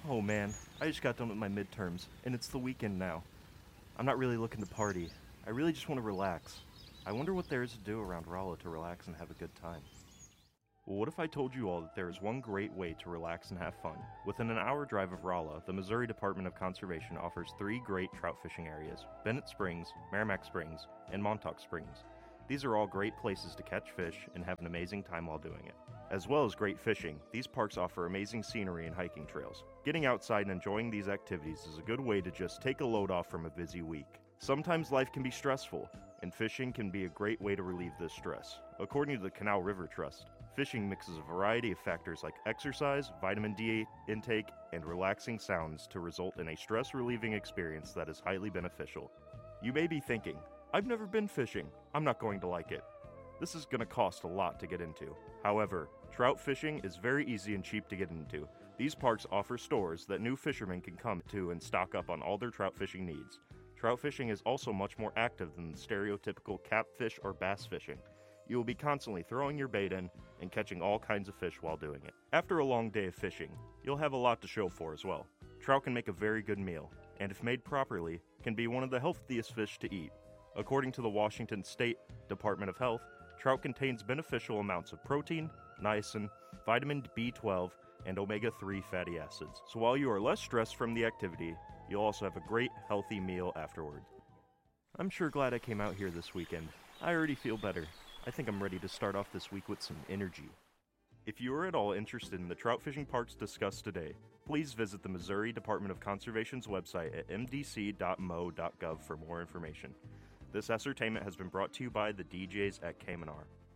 Oh man, I just got done with my midterms, and it's the weekend now. I'm not really looking to party. I really just want to relax. I wonder what there is to do around Rolla to relax and have a good time. Well, what if I told you all that there is one great way to relax and have fun? Within an hour drive of Rolla, the Missouri Department of Conservation offers 3 great trout fishing areas: Bennett Springs, Merrimack Springs, and Montauk Springs. These are all great places to catch fish and have an amazing time while doing it. As well as great fishing, these parks offer amazing scenery and hiking trails. Getting outside and enjoying these activities is a good way to just take a load off from a busy week. Sometimes life can be stressful, and fishing can be a great way to relieve this stress. According to the Canal River Trust, fishing mixes a variety of factors like exercise, vitamin D intake, and relaxing sounds to result in a stress-relieving experience that is highly beneficial. You may be thinking, I've never been fishing. I'm not going to like it. This is going to cost a lot to get into. However, trout fishing is very easy and cheap to get into. These parks offer stores that new fishermen can come to and stock up on all their trout fishing needs. Trout fishing is also much more active than the stereotypical catfish or bass fishing. You will be constantly throwing your bait in and catching all kinds of fish while doing it. After a long day of fishing, you'll have a lot to show for as well. Trout can make a very good meal, and if made properly, can be one of the healthiest fish to eat. According to the Washington State Department of Health, trout contains beneficial amounts of protein, niacin, vitamin B12, and omega-3 fatty acids. So while you are less stressed from the activity, you'll also have a great, healthy meal afterward. I'm sure glad I came out here this weekend. I already feel better. I think I'm ready to start off this week with some energy. If you are at all interested in the trout fishing parks discussed today, please visit the Missouri Department of Conservation's website at mdc.mo.gov for more information. This ascertainment has been brought to you by the DJs at Kamenar.